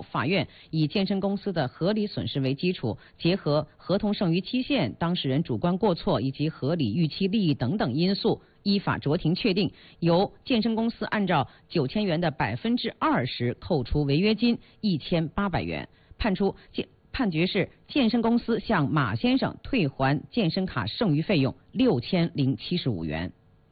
法院以健身公司的合理损失为基础，结合合同剩余期限、当事人主观过错以及合理预期利益等等因素，依法酌情确定，由健身公司按照9000元的20%扣除违约金1800元，判决是健身公司向马先生退还健身卡剩余费用6075元。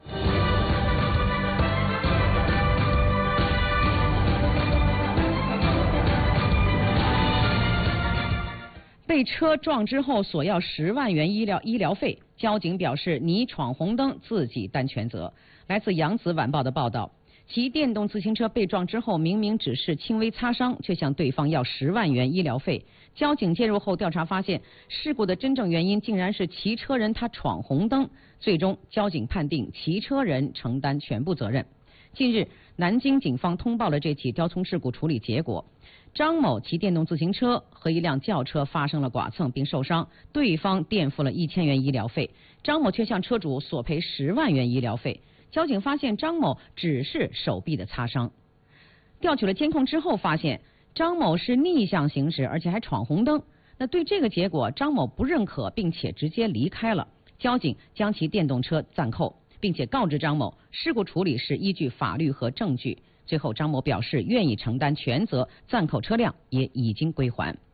被车撞之后索要10万元医疗费，交警表示你闯红灯，自己担全责。来自扬子晚报的报道，骑电动自行车被撞之后，明明只是轻微擦伤，却向对方要10万元医疗费。交警介入后调查发现，事故的真正原因竟然是骑车人他闯红灯，最终交警判定骑车人承担全部责任。近日，南京警方通报了这起交通事故处理结果。张某骑电动自行车和一辆轿车发生了剐蹭并受伤，对方垫付了1000元医疗费，张某却向车主索赔10万元医疗费。交警发现张某只是手臂的擦伤，调取了监控之后发现张某是逆向行驶，而且还闯红灯。那对这个结果，张某不认可，并且直接离开了。交警将其电动车暂扣，并且告知张某，事故处理是依据法律和证据。最后，张某表示愿意承担全责，暂扣车辆也已经归还。